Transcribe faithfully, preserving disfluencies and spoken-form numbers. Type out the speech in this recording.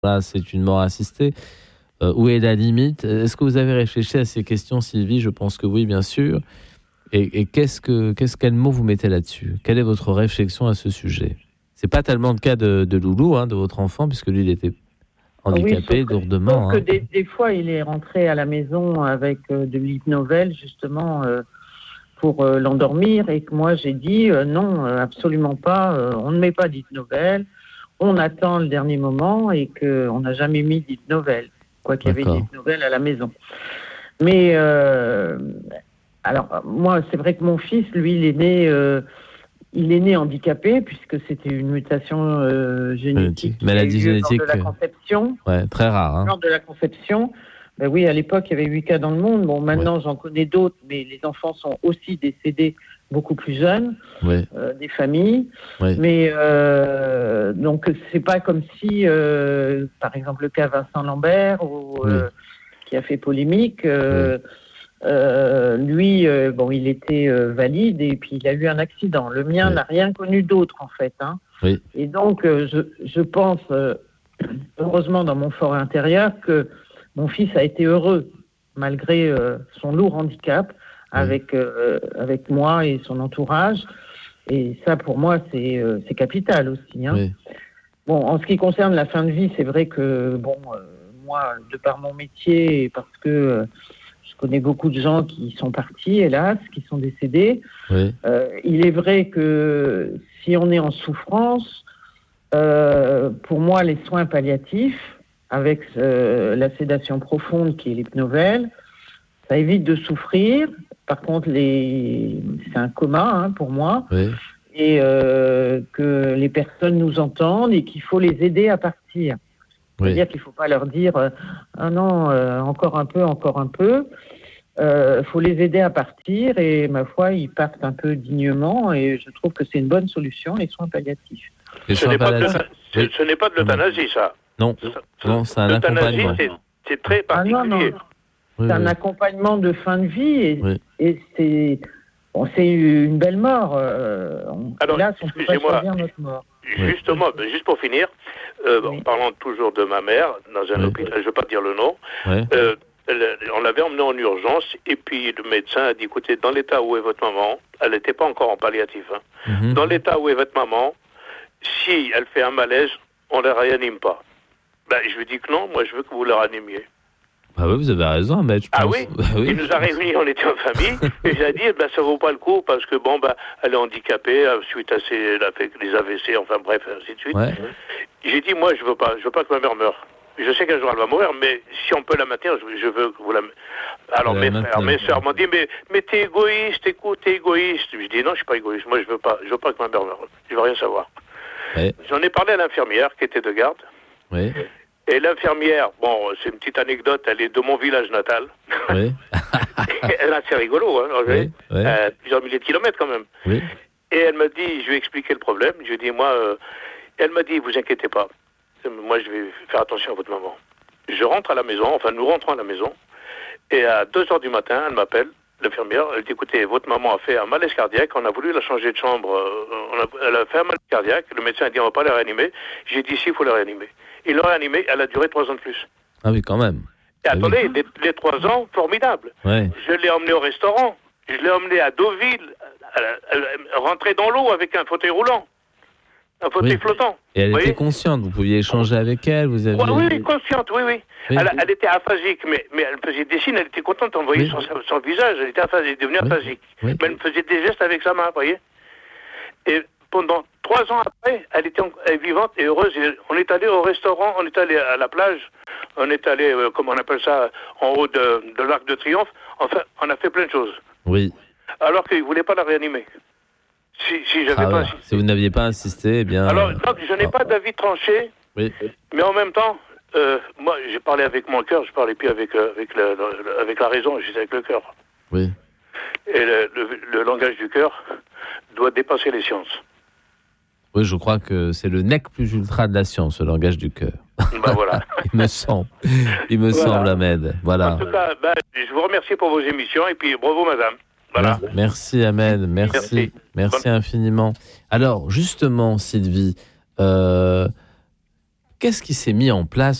Là, c'est une mort assistée. Euh, où est la limite ? Est-ce que vous avez réfléchi à ces questions, Sylvie ? Je pense que oui, bien sûr. Et, et qu'est-ce que, qu'est-ce, quel mot vous mettez là-dessus ? Quelle est votre réflexion à ce sujet ? C'est pas tellement le cas de, de Loulou, hein, de votre enfant, puisque lui, il était handicapé, oui, lourdement. Que hein. des, des fois, il est rentré à la maison avec euh, de l'hypnovel, justement, euh, pour euh, l'endormir, et que moi, j'ai dit euh, non, euh, absolument pas, euh, on ne met pas d'hypnovel, on attend le dernier moment, et qu'on n'a jamais mis d'hypnovel, quoi qu'il y avait d'hypnovel à la maison. Mais, euh, alors, moi, c'est vrai que mon fils, lui, il est né... Euh, Il est né handicapé puisque c'était une mutation euh, génétique, maladie qui a eu lieu génétique, lors de la conception. Ouais, très rare. Hein. Lors de la conception, ben oui, à l'époque il y avait huit cas dans le monde. Bon, maintenant ouais. j'en connais d'autres, mais les enfants sont aussi décédés beaucoup plus jeunes, ouais. euh, des familles. Ouais. Mais euh, donc c'est pas comme si, euh, par exemple le cas Vincent Lambert, ou, euh, oui. qui a fait polémique. Euh, oui. Euh, lui, euh, bon, il était euh, valide et puis il a eu un accident. Le mien oui. n'a rien connu d'autre en fait. Hein. Oui. Et donc, euh, je, je pense, euh, heureusement dans mon fort intérieur, que mon fils a été heureux malgré euh, son lourd handicap oui. avec euh, avec moi et son entourage. Et ça, pour moi, c'est euh, c'est capital aussi. Hein. Oui. Bon, en ce qui concerne la fin de vie, c'est vrai que bon, euh, moi, de par mon métier et parce que euh, je connais beaucoup de gens qui sont partis, hélas, qui sont décédés. Oui. Euh, il est vrai que si on est en souffrance, euh, pour moi, les soins palliatifs, avec euh, la sédation profonde qui est l'hypnovel, ça évite de souffrir. Par contre, les... c'est un coma hein, pour moi. Oui. Et euh, que les personnes nous entendent et qu'il faut les aider à partir. C'est-à-dire oui. qu'il ne faut pas leur dire euh, « Ah non, euh, encore un peu, encore un peu ». Il euh, faut les aider à partir et, ma foi, ils partent un peu dignement et je trouve que c'est une bonne solution, les soins palliatifs. Les ce, soins n'est palliatifs. Pas de, oui. ce n'est pas de l'euthanasie, ça. Non, ça, non c'est un accompagnement. C'est, c'est très particulier. Ah, non, non. Oui, c'est oui. un accompagnement de fin de vie et, oui. et c'est, bon, c'est une belle mort. Euh, on, Alors, là, on peut pas choisir notre mort. Justement, oui. juste pour finir, euh, oui. en parlant toujours de ma mère, dans un oui. hôpital, je ne veux pas dire le nom, oui. euh, on l'avait emmenée en urgence et puis le médecin a dit, écoutez, dans l'état où est votre maman, elle n'était pas encore en palliatif, hein, mm-hmm. dans l'état où est votre maman, si elle fait un malaise, on ne la réanime pas. Ben, je lui dis que non, moi je veux que vous la réanimiez. Ah oui, vous avez raison, mais je pense... Ah oui, bah oui. Il nous a réunis, on était en famille, et j'ai dit, ben, ça vaut pas le coup, parce que bon, ben, elle est handicapée, suite à ses, elle a fait les A V C, enfin bref, ainsi de suite. Ouais. J'ai dit, moi, je veux pas, je veux pas que ma mère meure. Je sais qu'un jour elle va mourir, mais si on peut la maintenir, je, je veux que vous la... Alors mes frères, mes sœurs m'ont dit, mais, mais t'es égoïste, écoute, t'es égoïste. Je dis, non, je suis pas égoïste, moi, je veux pas, je veux pas que ma mère meure, je veux rien savoir. Ouais. J'en ai parlé à l'infirmière, qui était de garde. Oui. Et l'infirmière, bon, c'est une petite anecdote, elle est de mon village natal. Oui. Elle est assez rigolo, hein, oui, oui. Euh, plusieurs milliers de kilomètres quand même. Oui. Et elle m'a dit, je lui ai expliqué le problème, je lui ai dit, moi, euh, elle m'a dit, vous inquiétez pas, moi je vais faire attention à votre maman. Je rentre à la maison, enfin nous rentrons à la maison, et à deux heures du matin, elle m'appelle, l'infirmière, elle dit, écoutez, votre maman a fait un malaise cardiaque, on a voulu la changer de chambre, on a, elle a fait un malaise cardiaque, le médecin a dit, on va pas la réanimer, j'ai dit, si, il faut la réanimer. Il l'a réanimée, elle a duré trois ans de plus. Ah oui, quand même. Et ah attendez, oui. les, les trois ans, formidable. Ouais. Je l'ai emmenée au restaurant, je l'ai emmenée à Deauville, elle, elle, elle rentrait dans l'eau avec un fauteuil roulant, un fauteuil oui. flottant. Et elle était consciente, vous pouviez échanger avec elle, vous aviez... Oui, oui, consciente, oui, oui. oui. Elle, elle était aphasique, mais, mais elle me faisait des signes, elle était contente, on voyait oui. son, son visage, elle était aphasique, elle est devenue oui. aphasique. Oui. Mais elle me faisait des gestes avec sa main, vous voyez. Et pendant trois ans après, elle était elle est vivante et heureuse. Et on est allé au restaurant, on est allé à la plage, on est allé, euh, comment on appelle ça, en haut de, de l'Arc de Triomphe. Enfin, on a fait plein de choses. Oui. Alors qu'ils ne voulaient pas la réanimer. Si, si j'avais ah pas ouais. insisté. Si vous n'aviez pas insisté, eh bien... Alors, donc, je n'ai ah. pas d'avis tranché, oui. mais en même temps, euh, moi, j'ai parlé avec mon cœur, je parlais plus avec, euh, avec, le, le, avec la raison, j'étais avec le cœur. Oui. Et le, le, le langage du cœur doit dépasser les sciences. Oui, je crois que c'est le nec plus ultra de la science, le langage du cœur. Ben voilà. Il me semble, il me voilà. semble, Ahmed. Voilà. En tout cas, ben, je vous remercie pour vos émissions et puis bravo, madame. Voilà. Merci, Ahmed. Merci, merci, merci infiniment. Alors, justement, Sylvie, euh, qu'est-ce qui s'est mis en place